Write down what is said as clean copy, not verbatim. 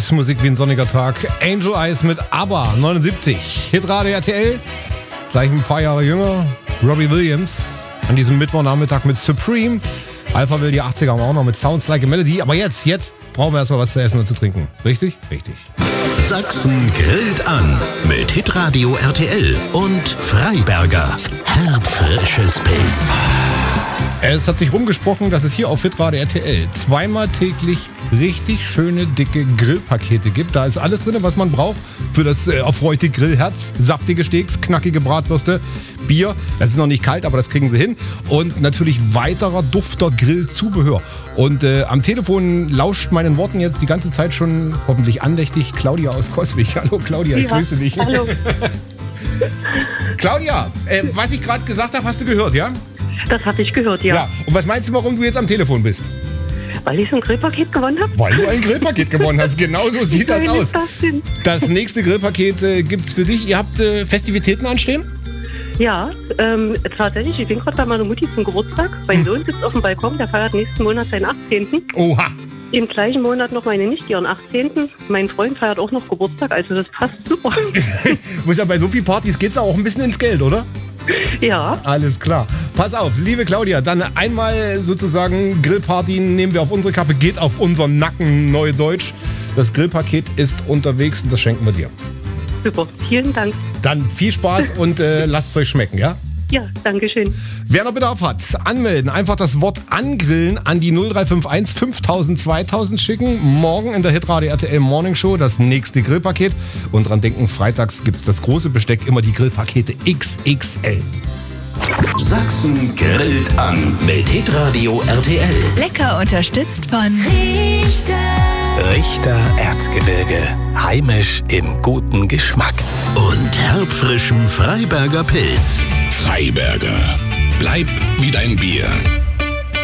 Musik wie ein sonniger Tag. Angel Eyes mit ABBA, 79. Hitradio RTL, gleich ein paar Jahre jünger. Robbie Williams an diesem Mittwochnachmittag mit Supreme. Alpha will die 80er haben auch noch mit Sounds Like a Melody. Aber jetzt brauchen wir erstmal was zu essen und zu trinken. Richtig? Richtig. Sachsen grillt an mit Hitradio RTL und Freiberger. Herbfrisches Pilz. Es hat sich rumgesprochen, dass es hier auf Hitradio RTL zweimal täglich richtig schöne, dicke Grillpakete gibt. Da ist alles drin, was man braucht für das erfreute Grillherz. Saftige Steaks, knackige Bratwürste, Bier. Das ist noch nicht kalt, aber das kriegen sie hin. Und natürlich weiterer dufter Grillzubehör. Und am Telefon lauscht meinen Worten jetzt die ganze Zeit schon hoffentlich andächtig Claudia aus Coswig. Hallo Claudia, ich grüße dich. Hallo. Claudia, was ich gerade gesagt habe, hast du gehört, ja? Das hatte ich gehört, ja. Und was meinst du, warum du jetzt am Telefon bist? Weil ich so ein Grillpaket gewonnen habe. Weil du ein Grillpaket gewonnen hast. Genau so sieht das aus. Das nächste Grillpaket gibt's für dich. Ihr habt Festivitäten anstehen? Ja, tatsächlich. Ich bin gerade bei meiner Mutti zum Geburtstag. Mein Sohn sitzt auf dem Balkon, der feiert nächsten Monat seinen 18. Oha. Im gleichen Monat noch meine Nichte, ihren 18. Mein Freund feiert auch noch Geburtstag, also das passt super. Muss ja bei so vielen Partys geht's auch ein bisschen ins Geld, oder? Ja. Alles klar. Pass auf, liebe Claudia, dann einmal sozusagen Grillparty nehmen wir auf unsere Kappe, geht auf unseren Nacken, Neudeutsch. Das Grillpaket ist unterwegs und das schenken wir dir. Super, vielen Dank. Dann viel Spaß und lasst es euch schmecken, ja? Ja, danke schön. Wer noch Bedarf hat, anmelden. Einfach das Wort angrillen an die 0351 5000 2000 schicken. Morgen in der Hitradio RTL Morning Show das nächste Grillpaket. Und dran denken, freitags gibt es das große Besteck, immer die Grillpakete XXL. Sachsen grillt an mit Hitradio RTL. Lecker unterstützt von Richter Erzgebirge. Heimisch im guten Geschmack. Und herbfrischem Freiberger Pilz. Freiberger. Bleib wie dein Bier.